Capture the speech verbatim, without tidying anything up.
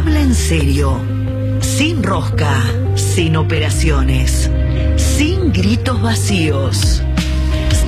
habla en serio, sin rosca, sin operaciones, sin gritos vacíos.